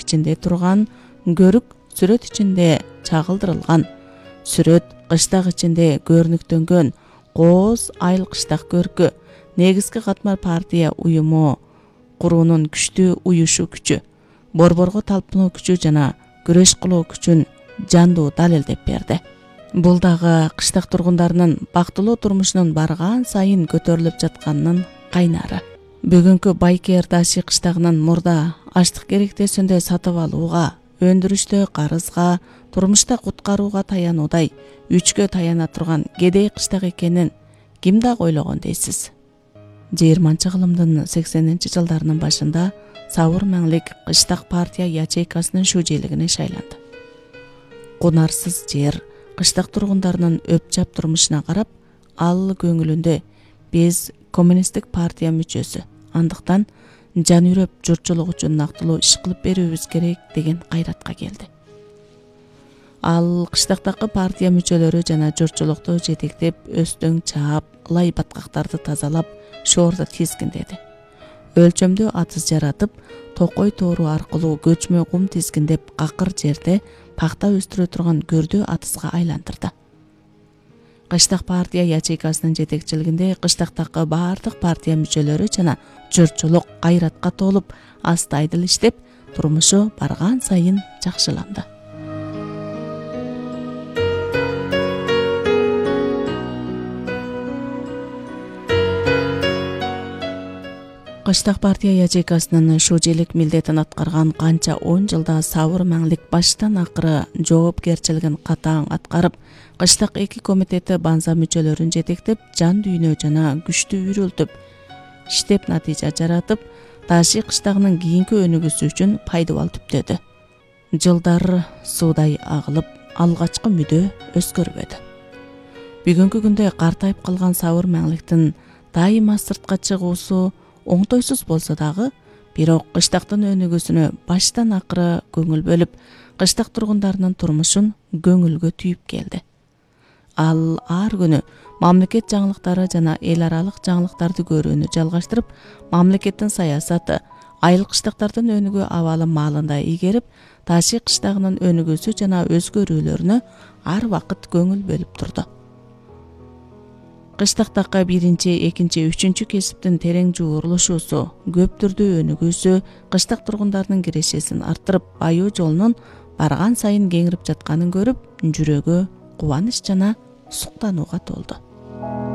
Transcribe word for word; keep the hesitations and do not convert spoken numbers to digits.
ичинде турган көрүк сүрөт ичинде чагылдырылган. Сүрөт кыштак ичинде көрүнүктөнгөн кооз айыл кыштак көркү, негизги катмар партия уюму куруунун күчтүү уюшу күчү, борборго талпынуу күчү жана күрөш кылуу күчүн жандуу далилдеп берди. Бул дагы кыштак тургундарынын бактылуу турмушунун барган сайын көтөрүлүп жатканынын кайнары. Бүгүнкү Байкер Даши кыштагынын мурда аштык керектесинде сатып алууга, өндүрүштө карызга, турмушта куткарууга таянуудай үчкө таяна турган кедей кыштак экенин ким дагы ойлогон дейсиз? жыйырманчы кылымдын сексенинчи жылдарынын башында Сауыр Маңлик кыштак партия ячейкасынын шужейлигине шайланды. Кунарсыз жер, кыштак тургундарынын өпчап турмушуна карап, ал көңүлүндө биз коммунисттик партия мүчөсү, андыктан жан үрөп журтчулук үчүн нактылуу иш кылып берүүбүз керек деген кайратка келди. Ал кыштактагы партия мүчөлөрү жана журтчулукту жетектеп, өстөң чаап, лай баткактарды тазалап, шоорду тизгиндеди. Өлчөмдүү атыз жаратып, токой тоору аркылуу көчмө кум тизгиндеп, какыр жерде пакта өстүрө турган көрдүү атызга айландырды. Кыштак партия ячейкасынын жетекчилигинде кыштактагы баардык партия мүчөлөрү жана журтчулук кайратка толуп, астайдыл иштеп, турмушу барган сайын жакшыланды. Кыштак партия ячейкасынын шужейлик милдетин аткарган канча он жылда Сауыр Маңлик баштан акыры жоопкерчилигин катаң аткарып, кыштак эки комитети банза мүчөлөрүн жетектеп, жан дүйнө жана күчтүү үрүлтүп, иштеп натыйжа жаратып, Даши кыштагынын кийинки өнүгүүсү үчүн пайдабал түптөдү. Жылдар суудай агылып, алгачкы мүдө өзгөрбөдү. Бүгүнкү күндө картайып калган Сауыр Маңликтин дайыма сыртка чыгуусу оңтойсуз болсо дагы, бирок кыштактын өнүгүүсүнө баштан акыры көңүл бөлүп, кыштак тургундарынын турмушун көңүлгө түйүп келди. Ал ар күнү мамлекет жаңылыктары жана эл аралык жаңылыктарды көрүүнү жалгаштырып, мамлекеттин саясаты, айыл кыштактардын өнүгүү абалы маалында ийгерип, Даши кыштагынын өнүгүүсү жана өзгөрүүлөрүнө ар вакыт көңүл бөлүп турду. Кыштактагы биринчи, экинчи, үчүнчү кесиптин терең жуурулушуусу, көп түрдүү өнүгүүсү кыштак тургундарынын кирешесин арттырып, баюу жолунун барган сайын кеңирип жатканын көрүп, жүрөгү кубаныч жана суктанууга толду.